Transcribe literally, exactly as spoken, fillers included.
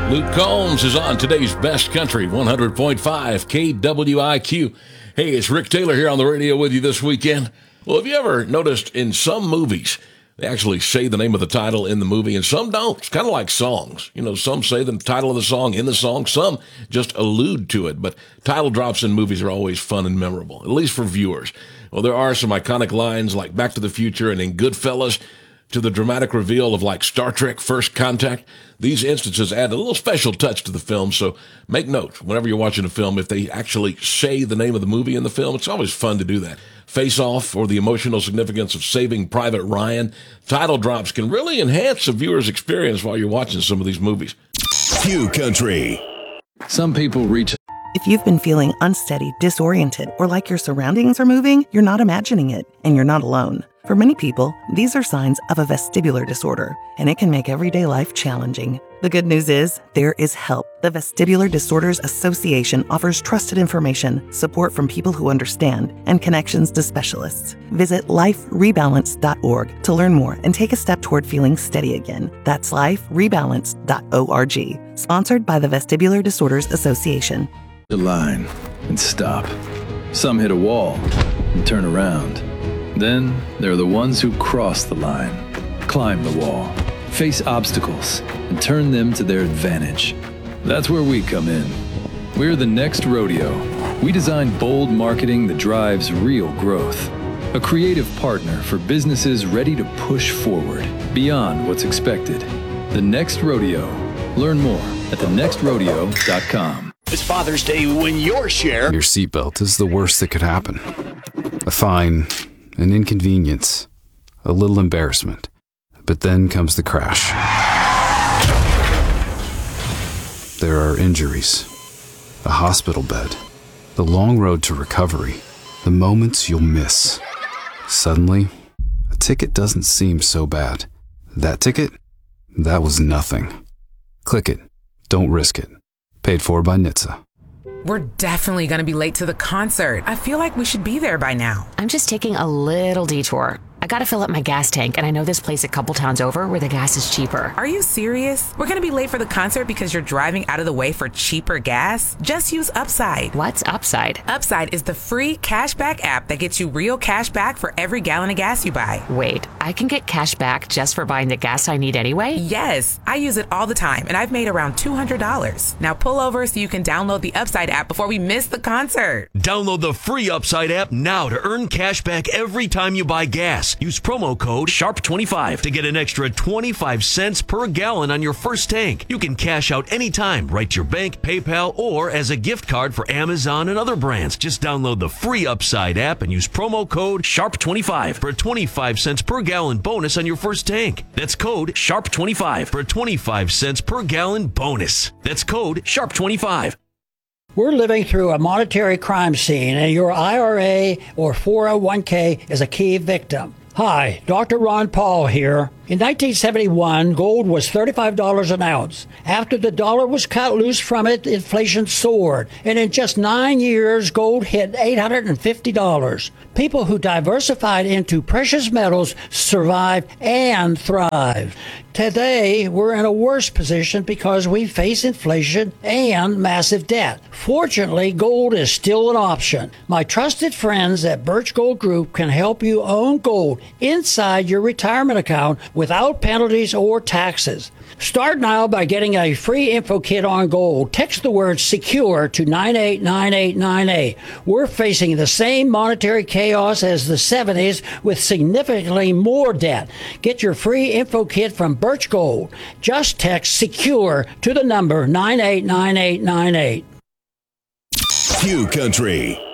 Luke Combs is on today's Best Country, one hundred point five K W I Q. Hey, it's Rick Taylor here on the radio with you this weekend. Well, have you ever noticed in some movies, they actually say the name of the title in the movie, and some don't? It's kind of like songs. You know, some say the title of the song in the song, some just allude to it. But title drops in movies are always fun and memorable, at least for viewers. Well, there are some iconic lines like Back to the Future and in Goodfellas, to the dramatic reveal of like Star Trek First Contact. These instances add a little special touch to the film, so make note whenever you're watching a film, if they actually say the name of the movie in the film, it's always fun to do that. Face Off or the emotional significance of Saving Private Ryan, title drops can really enhance the viewer's experience while you're watching some of these movies. Q Country. Some people reach. If you've been feeling unsteady, disoriented, or like your surroundings are moving, you're not imagining it, and you're not alone. For many people, these are signs of a vestibular disorder, and it can make everyday life challenging. The good news is, there is help. The Vestibular Disorders Association offers trusted information, support from people who understand, and connections to specialists. Visit life rebalance dot org to learn more and take a step toward feeling steady again. That's life rebalance dot org. Sponsored by the Vestibular Disorders Association. The line and stop. Some hit a wall and turn around. Then there are the ones who cross the line, climb the wall, face obstacles, and turn them to their advantage. That's where we come in. We're the Next Rodeo. We design bold marketing that drives real growth. A creative partner for businesses ready to push forward beyond what's expected. The Next Rodeo. Learn more at the next rodeo dot com. It's Father's Day when your share. Your seatbelt is the worst that could happen. A fine, an inconvenience, a little embarrassment. But then comes the crash. There are injuries, a hospital bed, the long road to recovery, the moments you'll miss. Suddenly, a ticket doesn't seem so bad. That ticket? That was nothing. Click it. Don't risk it. Paid for by N H T S A. We're definitely going to be late to the concert. I feel like we should be there by now. I'm just taking a little detour. I gotta fill up my gas tank, and I know this place a couple towns over where the gas is cheaper. Are you serious? We're gonna be late for the concert because you're driving out of the way for cheaper gas? Just use Upside. What's Upside? Upside is the free cashback app that gets you real cash back for every gallon of gas you buy. Wait, I can get cash back just for buying the gas I need anyway? Yes, I use it all the time, and I've made around two hundred dollars. Now pull over so you can download the Upside app before we miss the concert. Download the free Upside app now to earn cash back every time you buy gas. Use promo code sharp twenty-five to get an extra twenty-five cents per gallon on your first tank. You can cash out anytime, right to your bank, PayPal, or as a gift card for Amazon and other brands. Just download the free Upside app and use promo code sharp twenty-five for a twenty-five cents per gallon bonus on your first tank. That's code sharp twenty-five for a twenty-five cents per gallon bonus. That's code sharp twenty-five. We're living through a monetary crime scene, and your I R A or four oh one k is a key victim. Hi, Doctor Ron Paul here. In nineteen seventy-one, gold was thirty-five dollars an ounce. After the dollar was cut loose from it, inflation soared. And in just nine years, gold hit eight hundred fifty dollars. People who diversified into precious metals survived and thrived. Today, we're in a worse position because we face inflation and massive debt. Fortunately, gold is still an option. My trusted friends at Birch Gold Group can help you own gold inside your retirement account without penalties or taxes. Start now by getting a free info kit on gold. Text the word SECURE to nine eight nine eight nine eight. We're facing the same monetary chaos as the seventies with significantly more debt. Get your free info kit from Birch Gold. Just text SECURE to the number nine eight nine eight nine eight. Q Country.